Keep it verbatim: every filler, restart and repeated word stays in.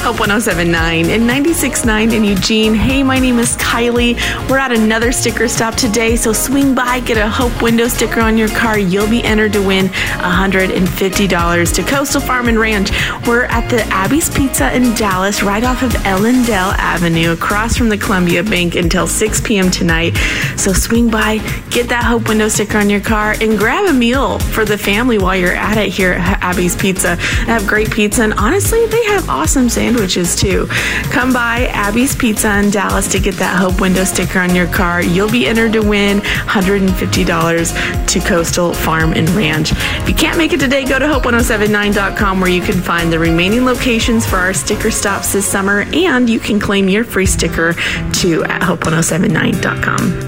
Hope one oh seven point nine and ninety-six point nine in Eugene. Hey, my name is Kylie. We're at another sticker stop today, so swing by, get a Hope window sticker on your car. You'll be entered to win one hundred fifty dollars to Coastal Farm and Ranch. We're at the Abby's Pizza in Dallas, right off of Ellendale Avenue, across from the Columbia Bank until six p.m. tonight. So swing by, get that Hope window sticker on your car, and grab a meal for the family while you're at it here at Abby's Pizza. They have great pizza, and honestly, they have awesome sandwiches too. Come by Abby's Pizza in Dallas to get that Hope window sticker on your car. You'll be entered to win one hundred fifty dollars to Coastal Farm and Ranch. If you can't make it today, go to hope one oh seven nine dot com where you can find the remaining locations for our sticker stops this summer, and you can claim your free sticker too at hope one oh seven nine dot com.